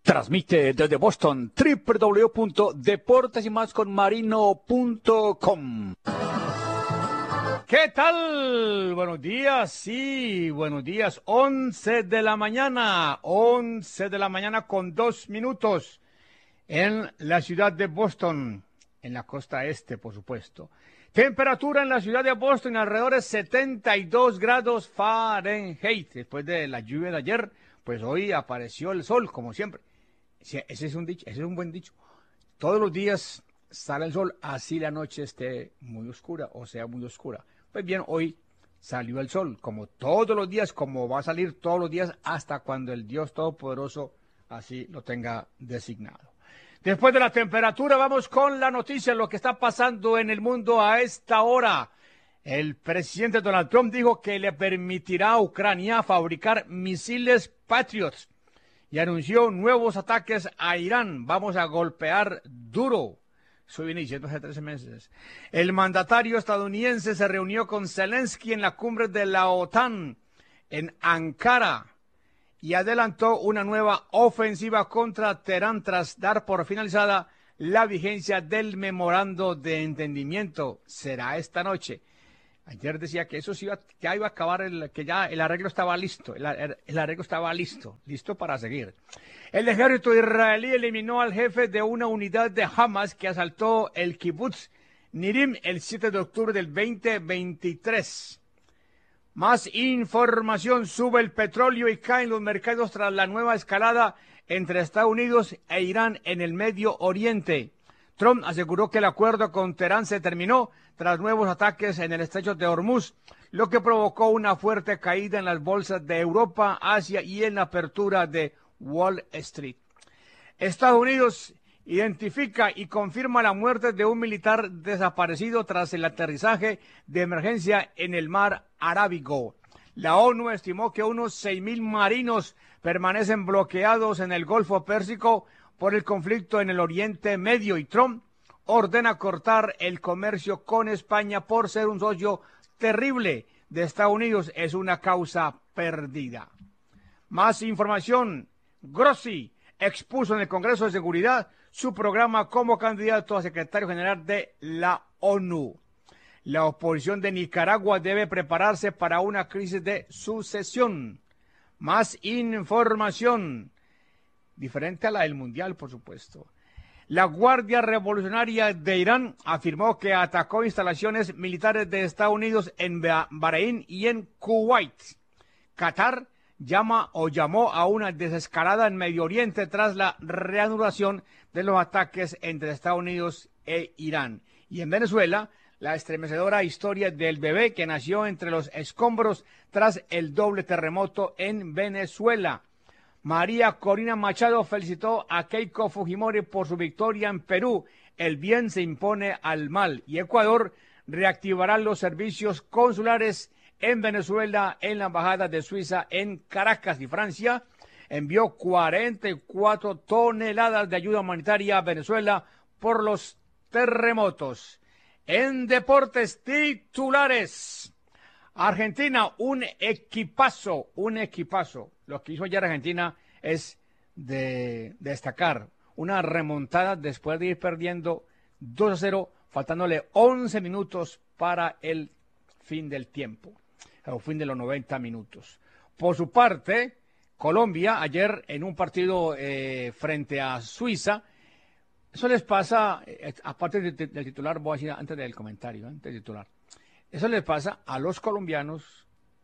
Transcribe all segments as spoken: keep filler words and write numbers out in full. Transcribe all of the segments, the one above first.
Transmite desde Boston, doble u doble u doble u punto deportes y más con marino punto com. ¿Qué tal? Buenos días, sí, buenos días. once de la mañana, once de la mañana con dos minutos en la ciudad de Boston, en la costa este, por supuesto. Temperatura en la ciudad de Boston alrededor de setenta y dos grados Fahrenheit. Después de la lluvia de ayer, pues hoy apareció el sol, como siempre. Ese es un dicho, ese es un buen dicho. Todos los días sale el sol, así la noche esté muy oscura, o sea, muy oscura. Pues bien, hoy salió el sol, como todos los días, como va a salir todos los días, hasta cuando el Dios Todopoderoso así lo tenga designado. Después de la temperatura, vamos con la noticia, lo que está pasando en el mundo a esta hora. El presidente Donald Trump dijo que le permitirá a Ucrania fabricar misiles Patriots y anunció nuevos ataques a Irán. Vamos a golpear duro. Eso viene diciendo hace trece meses. El mandatario estadounidense se reunió con Zelensky en la cumbre de la OTAN en Ankara y adelantó una nueva ofensiva contra Teherán tras dar por finalizada la vigencia del memorando de entendimiento. Será esta noche. Ayer decía que eso sí iba, ya iba a acabar, el, que ya el arreglo estaba listo, el, el arreglo estaba listo, listo para seguir. El ejército israelí eliminó al jefe de una unidad de Hamas que asaltó el kibutz Nirim el siete de octubre del veinte veintitrés. Más información, sube el petróleo y caen los mercados tras la nueva escalada entre Estados Unidos e Irán en el Medio Oriente. Trump aseguró que el acuerdo con Teherán se terminó tras nuevos ataques en el estrecho de Hormuz, lo que provocó una fuerte caída en las bolsas de Europa, Asia y en la apertura de Wall Street. Estados Unidos identifica y confirma la muerte de un militar desaparecido tras el aterrizaje de emergencia en el mar Arábigo. La ONU estimó que unos seis mil marinos permanecen bloqueados en el Golfo Pérsico por el conflicto en el Oriente Medio y Trump ordena cortar el comercio con España por ser un socio terrible de Estados Unidos. Es una causa perdida. Más información. Grossi expuso en el Congreso de Seguridad su programa como candidato a secretario general de la ONU. La oposición de Nicaragua debe prepararse para una crisis de sucesión. Más información. Diferente a la del Mundial, por supuesto. La Guardia Revolucionaria de Irán afirmó que atacó instalaciones militares de Estados Unidos en Bahrein y en Kuwait. Qatar llama o llamó a una desescalada en Medio Oriente tras la reanudación de los ataques entre Estados Unidos e Irán. Y en Venezuela, la estremecedora historia del bebé que nació entre los escombros tras el doble terremoto en Venezuela. María Corina Machado felicitó a Keiko Fujimori por su victoria en Perú. El bien se impone al mal. Y Ecuador reactivará los servicios consulares en Venezuela en la Embajada de Suiza en Caracas. Y Francia envió cuarenta y cuatro toneladas de ayuda humanitaria a Venezuela por los terremotos. En deportes titulares. Argentina, un equipazo, un equipazo. Lo que hizo ayer Argentina es de, de destacar una remontada después de ir perdiendo dos a cero, faltándole once minutos para el fin del tiempo, o fin de los noventa minutos. Por su parte, Colombia, ayer en un partido eh, frente a Suiza, eso les pasa, eh, aparte de, de, del titular, voy a decir antes del comentario, antes del titular, eso les pasa a los colombianos,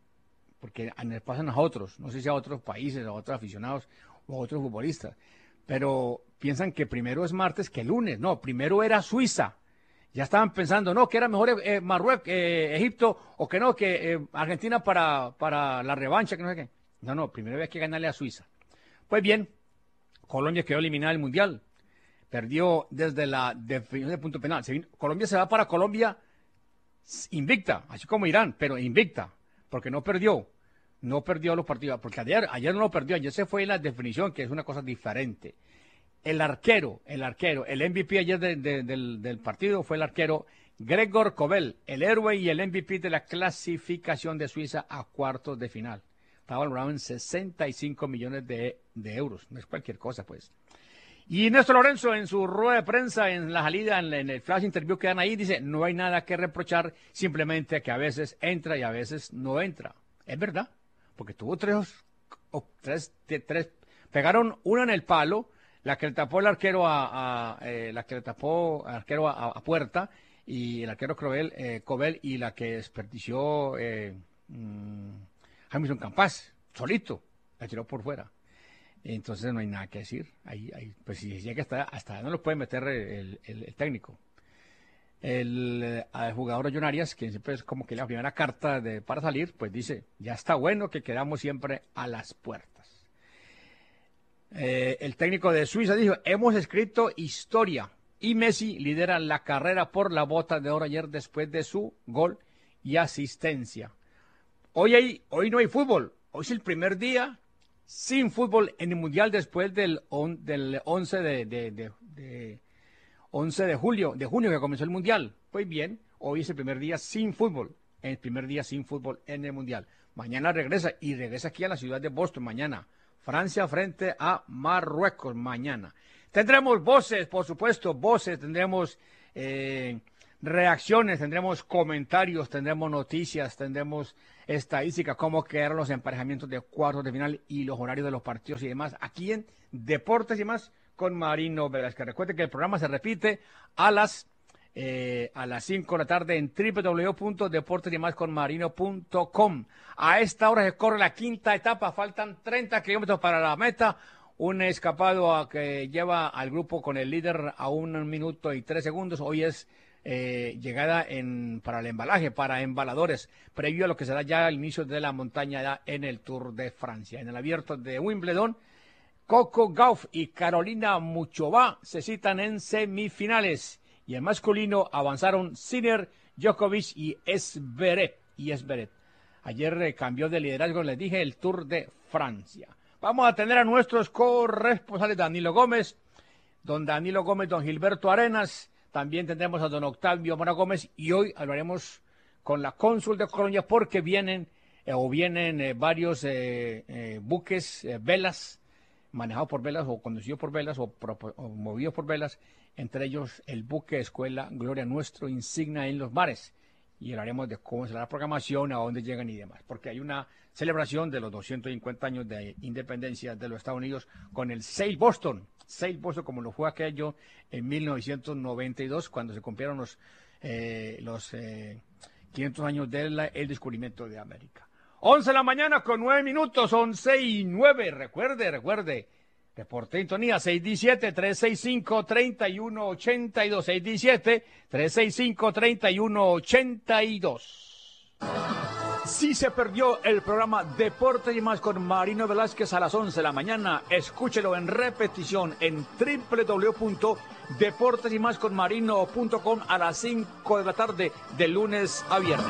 porque les pasan a otros, no sé si a otros países, a otros aficionados o a otros futbolistas, pero piensan que primero es martes que lunes. No, primero era Suiza. Ya estaban pensando, no, que era mejor eh, Marruecos, eh, Egipto, o que no, que eh, Argentina para, para la revancha, que no sé qué. No, no, primero había que ganarle a Suiza. Pues bien, Colombia quedó eliminada del Mundial. Perdió desde la definición de punto penal. Se vino, Colombia se va para Colombia invicta, así como Irán, pero invicta, porque no perdió. No perdió los partidos, porque ayer, ayer no lo perdió, ayer se fue en la definición, que es una cosa diferente. El arquero, el arquero, el M V P ayer de, de, del, del partido fue el arquero Gregor Kobel, el héroe y el M V P de la clasificación de Suiza a cuartos de final. Está valorado en sesenta y cinco millones de, de euros. No es cualquier cosa, pues. Y Néstor Lorenzo, en su rueda de prensa, en la salida, en, en el flash interview que dan ahí, dice, no hay nada que reprochar, simplemente que a veces entra y a veces no entra. Es verdad, porque tuvo tres, o tres, tres, pegaron una en el palo, la que le tapó el arquero a, a eh, la que le tapó el arquero a, a puerta, y el arquero Cobel, eh, Cobel, y la que desperdició eh, mmm, Jamison Campas, solito, la tiró por fuera. Entonces no hay nada que decir. Ahí, ahí, pues si llega hasta, hasta no lo puede meter el, el, el técnico. El, el jugador John Arias, que siempre es como que la primera carta de, para salir, pues dice, ya está bueno que quedamos siempre a las puertas. Eh, el técnico de Suiza dijo, hemos escrito historia y Messi lidera la carrera por la bota de oro ayer después de su gol y asistencia. Hoy, hay, hoy no hay fútbol, hoy es el primer día sin fútbol en el Mundial después del, on, del once de, de, de, de, once de julio, de junio que comenzó el Mundial. Pues bien, hoy es el primer día sin fútbol, el primer día sin fútbol en el Mundial. Mañana regresa y regresa aquí a la ciudad de Boston mañana. Francia frente a Marruecos mañana. Tendremos voces, por supuesto, voces, tendremos eh, reacciones, tendremos comentarios, tendremos noticias, tendremos estadísticas, cómo quedaron los emparejamientos de cuartos de final y los horarios de los partidos y demás, aquí en Deportes y más con Marino Velázquez. Recuerde que el programa se repite a las eh, a las cinco de la tarde en doble u doble u doble u punto deportes y más con marino punto com. A esta hora se corre la quinta etapa, faltan treinta kilómetros para la meta. Un escapado a que lleva al grupo con el líder a un minuto y tres segundos. Hoy es eh, llegada en, para el embalaje, para embaladores, previo a lo que será ya el inicio de la montaña ya en el Tour de Francia. En el abierto de Wimbledon, Coco Gauff y Carolina Muchova se citan en semifinales. Y en masculino avanzaron Sinner, Djokovic y Esberet. Y Esberet. Ayer eh, cambió de liderazgo, les dije, el Tour de Francia. Vamos a tener a nuestros corresponsales, Danilo Gómez, don Danilo Gómez, don Gilberto Arenas. También tendremos a don Octavio Mora Gómez. Y hoy hablaremos con la cónsul de Colombia porque vienen eh, o vienen eh, varios eh, eh, buques, eh, velas, manejados por velas o conducidos por velas o, pro, o movidos por velas, entre ellos el buque Escuela Gloria Nuestro, insignia en los mares. Y hablaremos de cómo será la programación, a dónde llegan y demás, porque hay una celebración de los doscientos cincuenta años de independencia de los Estados Unidos con el Sail Boston, Sail Boston como lo fue aquello en mil novecientos noventa y dos, cuando se cumplieron los, eh, los eh, quinientos años del el descubrimiento de América. once de la mañana con nueve minutos, once y nueve, recuerde, recuerde, Deporte Sintonía, seis diecisiete, trescientos sesenta y cinco, treinta y uno ochenta y dos, seis diecisiete, trescientos sesenta y cinco, treinta y uno ochenta y dos. Si se perdió el programa Deporte y más con Marino Velázquez a las once de la mañana, escúchelo en repetición en doble u doble u doble u punto deportes y más con marino punto com a las cinco de la tarde de lunes a viernes.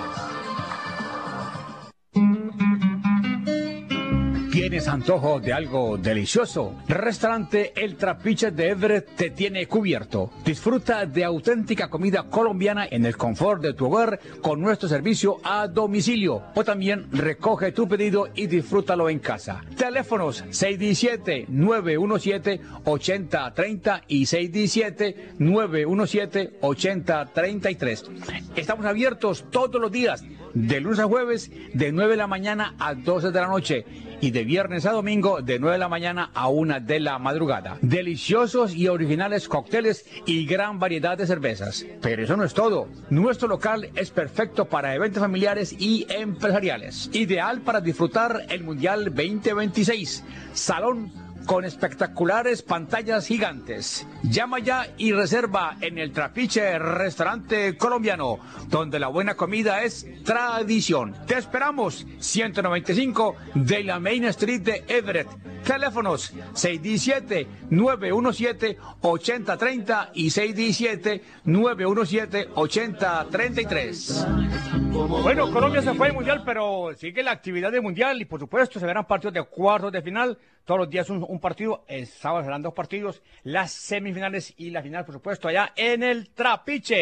¿Tienes antojo de algo delicioso? Restaurante El Trapiche de Everett te tiene cubierto. Disfruta de auténtica comida colombiana en el confort de tu hogar con nuestro servicio a domicilio. O también recoge tu pedido y disfrútalo en casa. Teléfonos seis diecisiete, nueve diecisiete, ochenta treinta y seis diecisiete, nueve diecisiete, ochenta treinta y tres. Estamos abiertos todos los días, de lunes a jueves, de nueve de la mañana a doce de la noche. Y de viernes a domingo de nueve de la mañana a una de la madrugada. Deliciosos y originales cócteles y gran variedad de cervezas. Pero eso no es todo. Nuestro local es perfecto para eventos familiares y empresariales. Ideal para disfrutar el Mundial veinte veintiséis. Salón con espectaculares pantallas gigantes. Llama ya y reserva en el Trapiche Restaurante Colombiano, donde la buena comida es tradición. Te esperamos, ciento noventa y cinco de la Main Street de Everett. Teléfonos seis diecisiete, nueve diecisiete, ochenta treinta y seis diecisiete, nueve diecisiete, ochenta treinta y tres. Bueno, Colombia se fue al Mundial, pero sigue la actividad del Mundial y por supuesto se verán partidos de cuartos de final. Todos los días un, un partido, el sábado serán dos partidos, las semifinales y la final, por supuesto, allá en el Trapiche.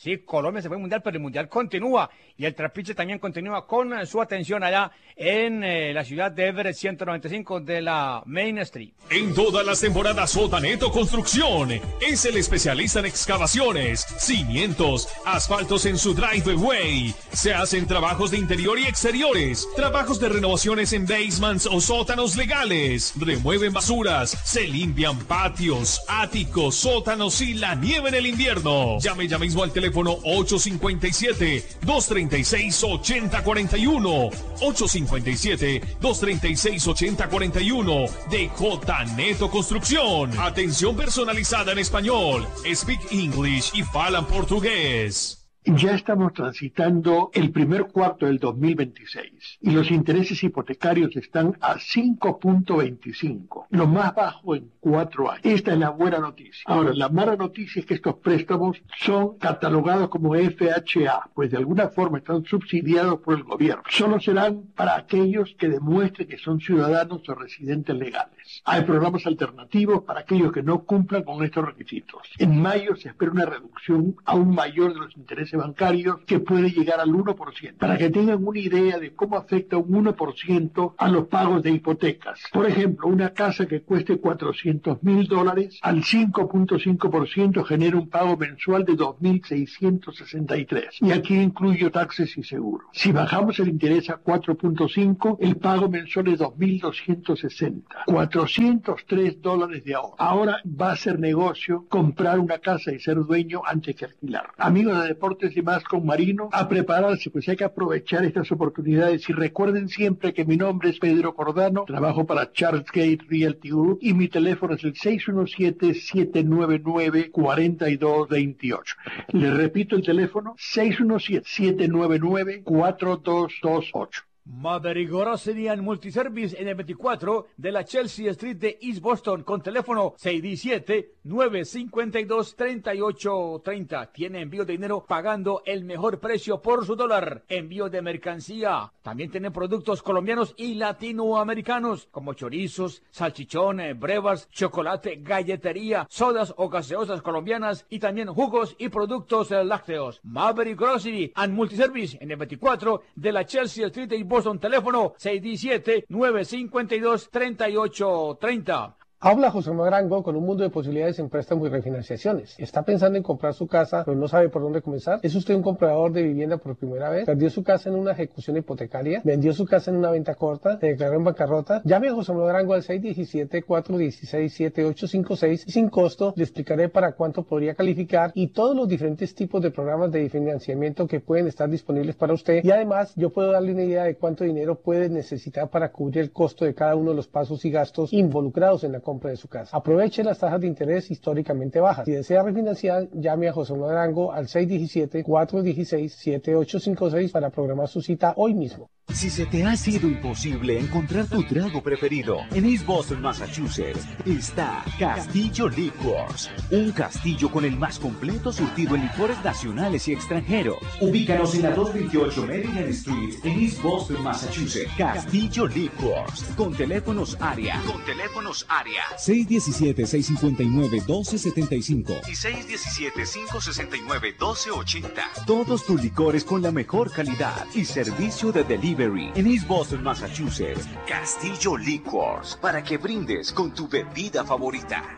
Sí, Colombia se fue al Mundial, pero el Mundial continúa. Y el Trapiche también continúa con eh, su atención allá en eh, la ciudad de Everett, ciento noventa y cinco de la Main Street. En todas las temporadas, Sotaneto Construcción es el especialista en excavaciones, cimientos, asfaltos en su driveway. Se hacen trabajos de interior y exteriores, trabajos de renovaciones en basements o sótanos legales. Remueven basuras, se limpian patios, áticos, sótanos y la nieve en el invierno. Llame ya mismo al teléfono ocho cinco siete, dos tres seis, ocho cero cuatro uno. ocho cinco siete, dos tres seis, ocho cero cuatro uno de J Neto Construcción. Atención personalizada en español. Speak English y falan portugués. Ya estamos transitando el primer cuarto del dos mil veintiséis y los intereses hipotecarios están a cinco punto veinticinco, lo más bajo en cuatro años. Esta es la buena noticia. Ahora, la mala noticia es que estos préstamos son catalogados como F H A, pues de alguna forma están subsidiados por el gobierno. Solo serán para aquellos que demuestren que son ciudadanos o residentes legales. Hay programas alternativos para aquellos que no cumplan con estos requisitos. En mayo se espera una reducción aún mayor de los intereses bancarios que puede llegar al uno por ciento, para que tengan una idea de cómo afecta un uno por ciento a los pagos de hipotecas. Por ejemplo, una casa que cueste cuatrocientos mil dólares al cinco punto cinco por ciento genera un pago mensual de dos mil seiscientos sesenta y tres, y aquí incluyo taxes y seguro. Si bajamos el interés a cuatro punto cinco, el pago mensual es dos mil doscientos sesenta, cuatrocientos tres dólares de ahorro. Ahora va a ser negocio comprar una casa y ser dueño antes que alquilar. Amigos de Deportes y Más con Marino, a prepararse, pues hay que aprovechar estas oportunidades. Y recuerden siempre que mi nombre es Pedro Cordano, trabajo para Charles Gate Realty Group y mi teléfono es el seis uno siete, siete nueve nueve, cuatro dos dos ocho. Les repito el teléfono, seis uno siete, siete nueve nueve, cuatro dos dos ocho. Maverick Grocery and Multiservice en el veinticuatro de la Chelsea Street de East Boston con teléfono seis uno siete, nueve cinco dos, tres ocho tres cero. Tiene envío de dinero pagando el mejor precio por su dólar. Envío de mercancía. También tienen productos colombianos y latinoamericanos como chorizos, salchichones, brevas, chocolate, galletería, sodas o gaseosas colombianas y también jugos y productos eh, lácteos. Maverick Grocery and Multiservice en el veinticuatro de la Chelsea Street de East Boston, teléfono seis uno siete, nueve cinco dos, tres ocho tres cero. Habla José Manuel Arango con un mundo de posibilidades en préstamos y refinanciaciones. ¿Está pensando en comprar su casa, pero no sabe por dónde comenzar? ¿Es usted un comprador de vivienda por primera vez? ¿Perdió su casa en una ejecución hipotecaria? ¿Vendió su casa en una venta corta? ¿Se declaró en bancarrota? Llame a José Manuel Arango al seis uno siete, cuatro uno seis, siete ocho cinco seis y sin costo le explicaré para cuánto podría calificar y todos los diferentes tipos de programas de financiamiento que pueden estar disponibles para usted. Y además, yo puedo darle una idea de cuánto dinero puede necesitar para cubrir el costo de cada uno de los pasos y gastos involucrados en la compra de su casa. Aproveche las tasas de interés históricamente bajas. Si desea refinanciar, llame a José Manuel Arango al seis uno siete, cuatro uno seis, siete ocho cinco seis para programar su cita hoy mismo. Si se te ha sido imposible encontrar tu trago preferido, en East Boston, Massachusetts, está Castillo Liquors, un castillo con el más completo surtido en licores nacionales y extranjeros. Ubícanos en la doscientos veintiocho Maryland Street, en East Boston, Massachusetts. Castillo Liquors, con teléfonos área, con teléfonos área seis uno siete, seis cinco nueve, uno dos siete cinco y seis uno siete, cinco seis nueve, uno dos ocho cero. Todos tus licores con la mejor calidad y servicio de delivery. En East Boston, Massachusetts, Castillo Liquors, para que brindes con tu bebida favorita.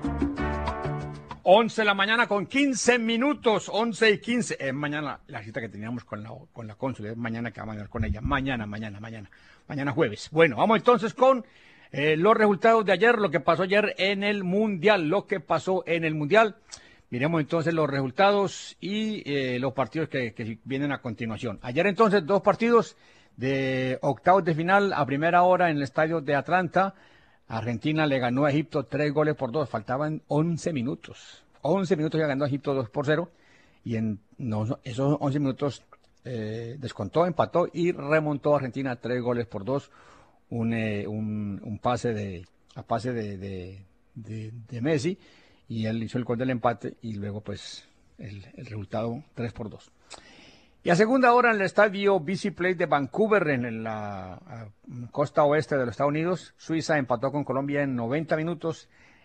once de la mañana con quince minutos, once y quince. Es mañana la cita que teníamos con la, con la cónsul, es mañana que vamos a hablar con ella. Mañana, mañana, mañana, mañana jueves. Bueno, vamos entonces con eh, los resultados de ayer, lo que pasó ayer en el Mundial, lo que pasó en el Mundial. Miremos entonces los resultados y eh, los partidos que, que vienen a continuación. Ayer entonces dos partidos de octavos de final a primera hora en el estadio de Atlanta. Argentina le ganó a Egipto tres goles por dos, faltaban once minutos. once minutos ya ganó a Egipto dos por cero y en no, esos once minutos eh, descontó, empató y remontó a Argentina tres goles por dos. Un, eh, un, un pase de a pase de, de, de, de Messi y él hizo el gol del empate y luego pues el, el resultado tres por dos. Y a segunda hora en el estadio B C Place de Vancouver, en la costa oeste de los Estados Unidos, Suiza empató con Colombia en noventa minutos.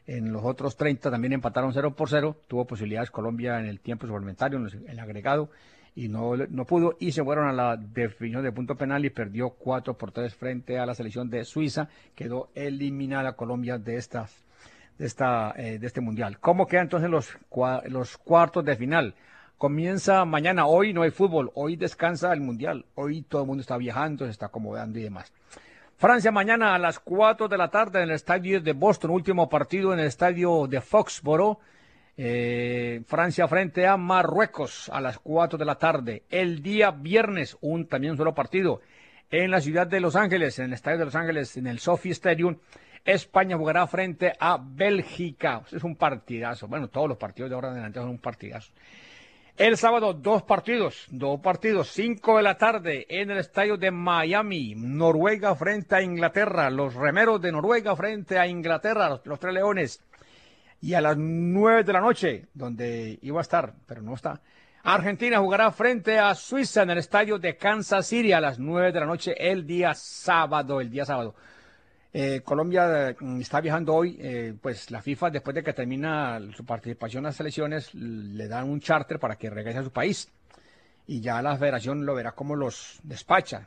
En los otros treinta también empataron cero por cero. Tuvo posibilidades Colombia en el tiempo suplementario, en, los, en el agregado, y no, no pudo. Y se fueron a la definición de punto penal y perdió cuatro por tres frente a la selección de Suiza. Quedó eliminada Colombia de, esta, de, esta, eh, de este mundial. ¿Cómo quedan entonces los, los cuartos de final? Comienza mañana. Hoy no hay fútbol. Hoy descansa el mundial. Hoy todo el mundo está viajando, se está acomodando y demás. Francia mañana a las cuatro de la tarde en el estadio de Boston, último partido en el estadio de Foxborough. Eh, Francia frente a Marruecos a las cuatro de la tarde. El día viernes, un también un solo partido en la ciudad de Los Ángeles, en el estadio de Los Ángeles, en el SoFi Stadium. España jugará frente a Bélgica. Es un partidazo. Bueno, todos los partidos de ahora en adelante son un partidazo. El sábado, dos partidos, dos partidos, cinco de la tarde en el estadio de Miami, Noruega frente a Inglaterra, los remeros de Noruega frente a Inglaterra, los, los tres leones. Y a las nueve de la noche, donde iba a estar, pero no está, Argentina jugará frente a Suiza en el estadio de Kansas City a las nueve de la noche el día sábado, el día sábado. Eh, Colombia eh, está viajando hoy, eh, pues la FIFA, después de que termina su participación en las selecciones, le dan un charter para que regrese a su país. Y ya la federación lo verá como los despacha.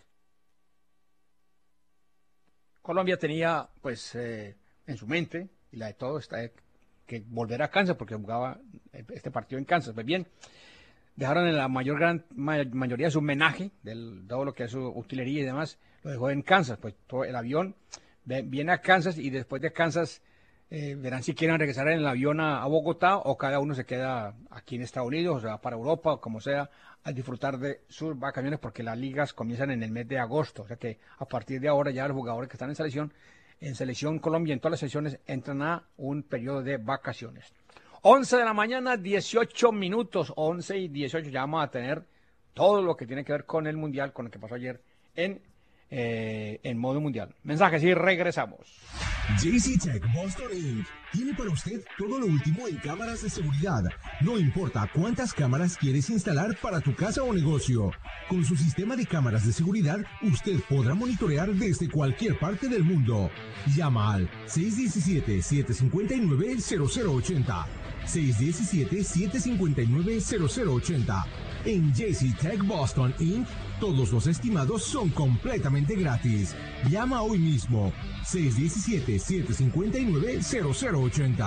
Colombia tenía, pues, eh, en su mente, y la de todos, está de, que volver a Kansas, porque jugaba este partido en Kansas. Pues bien, dejaron en la mayor gran ma mayoría de su homenaje, de todo lo que es su utilería y demás, lo dejó en Kansas. Pues todo el avión viene a Kansas y después de Kansas eh, verán si quieren regresar en el avión a, a Bogotá o cada uno se queda aquí en Estados Unidos, o sea, para Europa o como sea, a disfrutar de sus vacaciones, porque las ligas comienzan en el mes de agosto. O sea que a partir de ahora ya los jugadores que están en selección, en Selección Colombia, en todas las selecciones, entran a un periodo de vacaciones. once de la mañana, dieciocho minutos, once y dieciocho, ya vamos a tener todo lo que tiene que ver con el Mundial, con lo que pasó ayer en, eh, en modo Mundial. Mensajes y regresamos. J C Tech Boston Incorporated tiene para usted todo lo último en cámaras de seguridad. No importa cuántas cámaras quieres instalar para tu casa o negocio. Con su sistema de cámaras de seguridad, usted podrá monitorear desde cualquier parte del mundo. Llama al seis uno siete, siete cinco nueve, cero cero ocho cero. seis uno siete, siete cinco nueve, cero cero ocho cero. En J C Tech Boston Incorporated, todos los estimados son completamente gratis. Llama hoy mismo. seis uno siete, siete cinco nueve, cero cero ocho cero.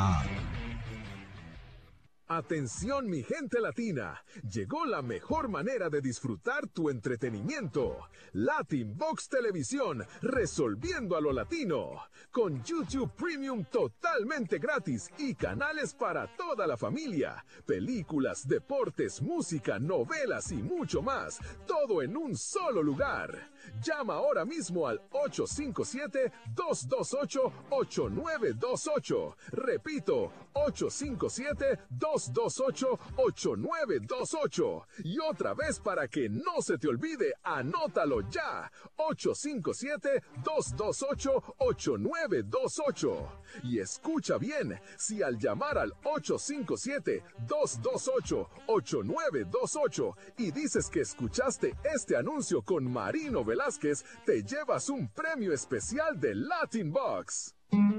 Atención mi gente latina, llegó la mejor manera de disfrutar tu entretenimiento. Latin Box Televisión, resolviendo a lo latino. Con YouTube Premium totalmente gratis y canales para toda la familia. Películas, deportes, música, novelas y mucho más. Todo en un solo lugar. Llama ahora mismo al ocho cinco siete, dos dos ocho, ocho nueve dos ocho. Repito, ocho cinco siete, dos dos ocho, ocho nueve dos ocho. Y otra vez para que no se te olvide, anótalo ya. ocho cinco siete, dos dos ocho, ocho nueve dos ocho. Y escucha bien, si al llamar al ocho cinco siete, dos dos ocho, ocho nueve dos ocho y dices que escuchaste este anuncio con Marino Velázquez, te llevas un premio especial de Latin Box.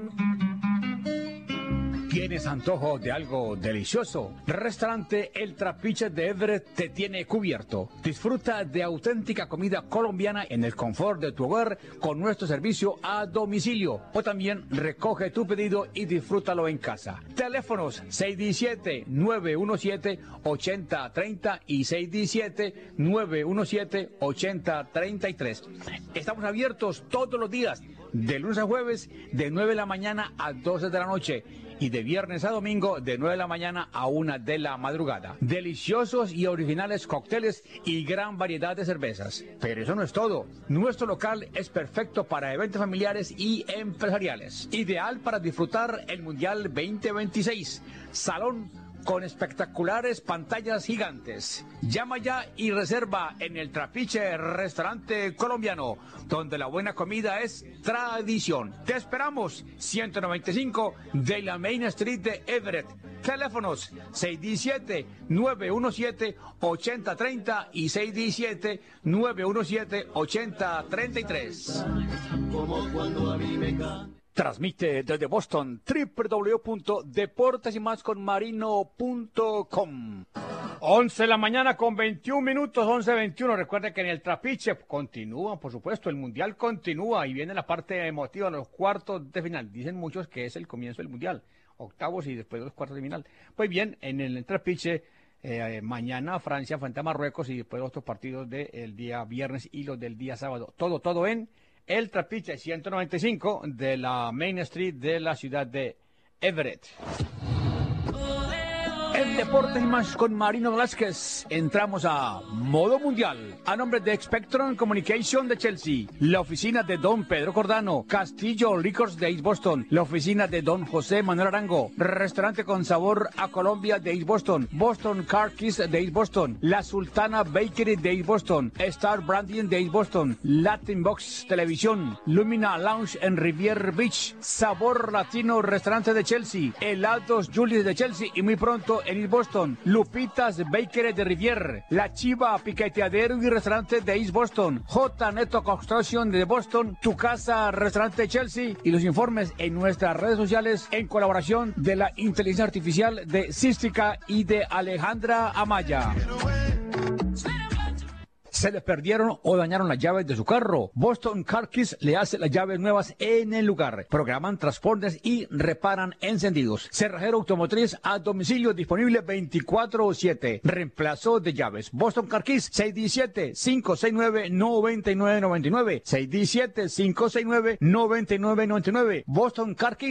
¿Tienes antojo de algo delicioso? Restaurante El Trapiche de Everett te tiene cubierto. Disfruta de auténtica comida colombiana en el confort de tu hogar con nuestro servicio a domicilio. O también recoge tu pedido y disfrútalo en casa. Teléfonos seis uno siete, nueve uno siete, ocho cero tres cero y seis uno siete, nueve uno siete, ocho cero tres tres. Estamos abiertos todos los días, de lunes a jueves, de nueve de la mañana a doce de la noche. Y de viernes a domingo de nueve de la mañana a una de la madrugada. Deliciosos y originales cócteles y gran variedad de cervezas. Pero eso no es todo. Nuestro local es perfecto para eventos familiares y empresariales. Ideal para disfrutar el Mundial veinte veintiséis. Salón con espectaculares pantallas gigantes. Llama ya y reserva en el Trapiche Restaurante Colombiano, donde la buena comida es tradición. Te esperamos, ciento noventa y cinco de la Main Street de Everett. Teléfonos seis uno siete, nueve uno siete, ocho cero tres cero y seis uno siete, nueve uno siete, ocho cero tres tres. Como cuando a mí me ca Transmite desde Boston doble u doble u doble u punto deportes y más con marino punto com. once de la mañana con veintiún minutos, once veintiuno. Recuerden que en el Trapiche continúa, por supuesto, el Mundial continúa y viene la parte emotiva, los cuartos de final. Dicen muchos que es el comienzo del Mundial, octavos y después los cuartos de final. Pues bien, en el Trapiche, eh, mañana Francia frente a Marruecos y después otros partidos del día viernes y los del día sábado. Todo, todo en el Trapiche ciento noventa y cinco de la Main Street de la ciudad de Everett. En Deportes y Más con Marino Velázquez, entramos a Modo Mundial. A nombre de Spectrum Communication de Chelsea, la oficina de Don Pedro Cordano, Castillo Liquors de East Boston, la oficina de Don José Manuel Arango, restaurante con sabor a Colombia de East Boston, Boston Car Keys de East Boston, La Sultana Bakery de East Boston, Star Branding de East Boston, Latin Box Televisión, Lumina Lounge en Rivier Beach, Sabor Latino Restaurante de Chelsea, Helados Julius de Chelsea y muy pronto en East Boston, Lupitas Bakery de Rivier, La Chiva Piqueteadero y Restaurante de East Boston, J. Neto Construction de Boston, Tu Casa Restaurante de Chelsea y los informes en nuestras redes sociales en colaboración de la inteligencia artificial de Cística y de Alejandra Amaya. ¿Se le perdieron o dañaron las llaves de su carro? Boston Car Keys le hace las llaves nuevas en el lugar. Programan transportes y reparan encendidos. Cerrajero automotriz a domicilio disponible veinticuatro siete. Reemplazo de llaves. Boston Car Keys seis uno siete, cinco seis nueve, nueve nueve nueve nueve. seis uno siete, cinco seis nueve, nueve nueve nueve nueve. Boston Car Keys.